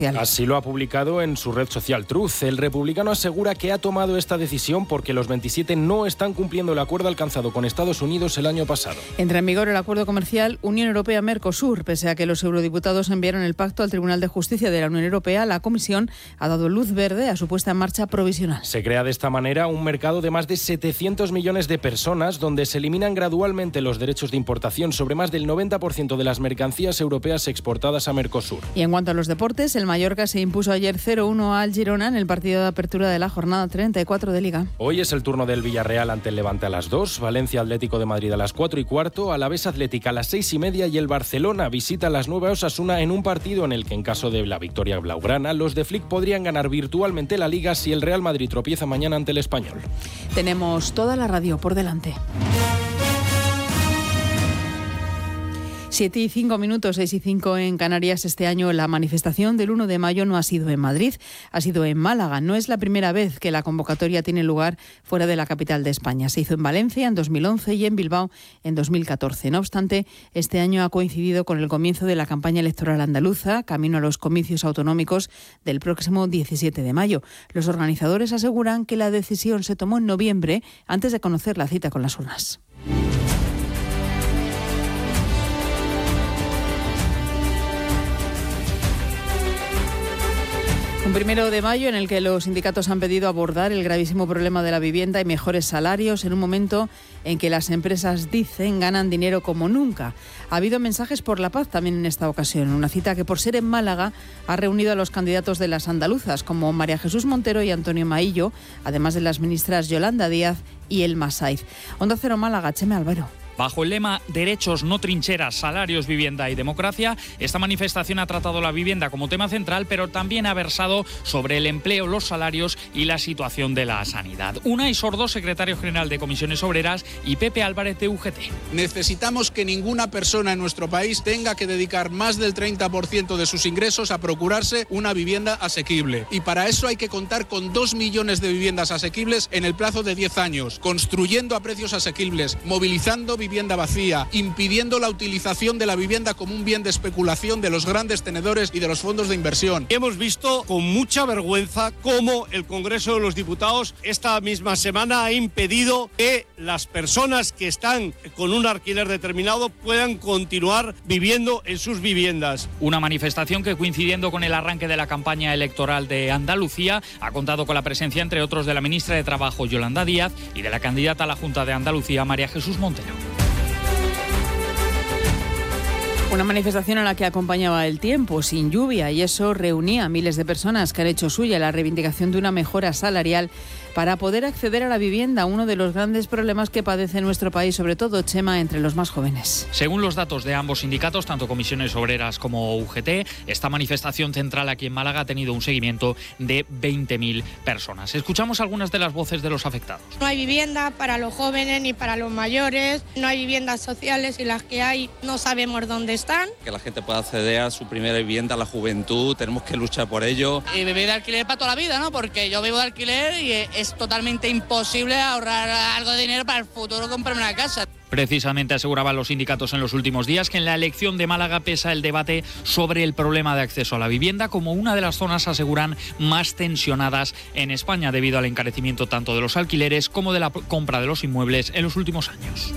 Así lo ha publicado en su red social Truth. El republicano asegura que ha tomado esta decisión porque los 27 no están cumpliendo el acuerdo alcanzado con Estados Unidos el año pasado. Entra en vigor el acuerdo comercial Unión Europea-Mercosur. Pese a que los eurodiputados enviaron el pacto al Tribunal de Justicia de la Unión Europea, la Comisión ha dado luz verde a su puesta en marcha provisional. Se crea de esta manera un mercado de más de 700 millones de personas donde se eliminan gradualmente los derechos de importación sobre más del 90% de las mercancías europeas exportadas a Mercosur. Y en cuanto a los deportes, el Mallorca se impuso ayer 0-1 al Girona en el partido de apertura de la jornada 34 de Liga. Hoy es el turno del Villarreal ante el Levante a las 2, Valencia Atlético de Madrid a las 4:15, Alavés Atlética a las 6:30 y el Barcelona visita las 9 a Osasuna en un partido en el que, en caso de la victoria blaugrana, los de Flick podrían ganar virtualmente la Liga si el Real Madrid tropieza mañana ante el Español. Tenemos toda la radio por delante. 7:05, 6:05 en Canarias. Este año la manifestación del 1 de mayo no ha sido en Madrid, ha sido en Málaga. No es la primera vez que la convocatoria tiene lugar fuera de la capital de España. Se hizo en Valencia en 2011 y en Bilbao en 2014. No obstante, este año ha coincidido con el comienzo de la campaña electoral andaluza, camino a los comicios autonómicos del próximo 17 de mayo. Los organizadores aseguran que la decisión se tomó en noviembre, antes de conocer la cita con las urnas. Un 1 de mayo en el que los sindicatos han pedido abordar el gravísimo problema de la vivienda y mejores salarios en un momento en que las empresas dicen ganan dinero como nunca. Ha habido mensajes por la paz también en esta ocasión, una cita que por ser en Málaga ha reunido a los candidatos de las andaluzas como María Jesús Montero y Antonio Maillo, además de las ministras Yolanda Díaz y Elma Saiz. Onda Cero Málaga, Cheme Álvaro. Bajo el lema Derechos, no trincheras, salarios, vivienda y democracia, esta manifestación ha tratado la vivienda como tema central, pero también ha versado sobre el empleo, los salarios y la situación de la sanidad. Unai Sordo, secretario general de Comisiones Obreras, y Pepe Álvarez de UGT. Necesitamos que ninguna persona en nuestro país tenga que dedicar más del 30% de sus ingresos a procurarse una vivienda asequible. Y para eso hay que contar con 2 millones de viviendas asequibles en el plazo de 10 años, construyendo a precios asequibles, movilizando vivienda vacía, impidiendo la utilización de la vivienda como un bien de especulación de los grandes tenedores y de los fondos de inversión. Hemos visto con mucha vergüenza cómo el Congreso de los Diputados esta misma semana ha impedido que las personas que están con un alquiler determinado puedan continuar viviendo en sus viviendas. Una manifestación que, coincidiendo con el arranque de la campaña electoral de Andalucía, ha contado con la presencia, entre otros, de la ministra de Trabajo, Yolanda Díaz, y de la candidata a la Junta de Andalucía, María Jesús Montero. Una manifestación a la que acompañaba el tiempo, sin lluvia, y eso reunía a miles de personas que han hecho suya la reivindicación de una mejora salarial para poder acceder a la vivienda, uno de los grandes problemas que padece nuestro país, sobre todo, Chema, entre los más jóvenes. Según los datos de ambos sindicatos, tanto Comisiones Obreras como UGT, esta manifestación central aquí en Málaga ha tenido un seguimiento de 20.000 personas. Escuchamos algunas de las voces de los afectados. No hay vivienda para los jóvenes ni para los mayores, no hay viviendas sociales y las que hay no sabemos dónde están. Que la gente pueda acceder a su primera vivienda, la juventud, tenemos que luchar por ello. Y vivir de alquiler para toda la vida, ¿no? Porque yo vivo de alquiler y es totalmente imposible ahorrar algo de dinero para el futuro comprarme una casa. Precisamente aseguraban los sindicatos en los últimos días que en la elección de Málaga pesa el debate sobre el problema de acceso a la vivienda como una de las zonas, aseguran, más tensionadas en España debido al encarecimiento tanto de los alquileres como de la compra de los inmuebles en los últimos años.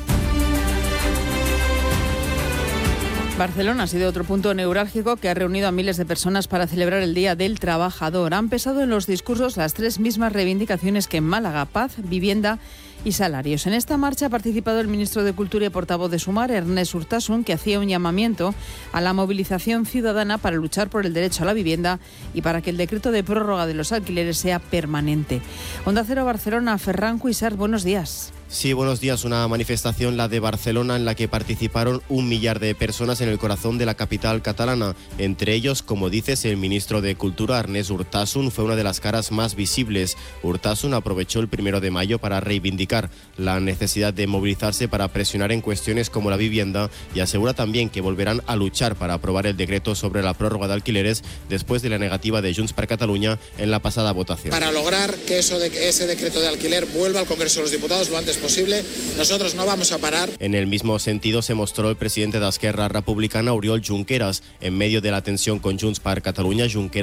Barcelona ha sido otro punto neurálgico que ha reunido a miles de personas para celebrar el Día del Trabajador. Han pesado en los discursos las tres mismas reivindicaciones que en Málaga: paz, vivienda y salarios. En esta marcha ha participado el ministro de Cultura y portavoz de Sumar, Ernest Urtasun, que hacía un llamamiento a la movilización ciudadana para luchar por el derecho a la vivienda y para que el decreto de prórroga de los alquileres sea permanente. Onda Cero Barcelona, Ferran Cuisart, buenos días. Sí, buenos días. Una manifestación, la de Barcelona, en la que participaron 1 millar de personas en el corazón de la capital catalana. Entre ellos, como dices, el ministro de Cultura, Ernest Urtasun, fue una de las caras más visibles. Urtasun aprovechó el 1 de mayo para reivindicar la necesidad de movilizarse para presionar en cuestiones como la vivienda y asegura también que volverán a luchar para aprobar el decreto sobre la prórroga de alquileres después de la negativa de Junts per Catalunya en la pasada votación. Para lograr que ese decreto de alquiler vuelva al Congreso de los Diputados lo antes posible, nosotros no vamos a parar. En el mismo sentido se mostró el presidente de Esquerra Republicana, Oriol Junqueras. En medio de la tensión con Junts per Catalunya, Junqueras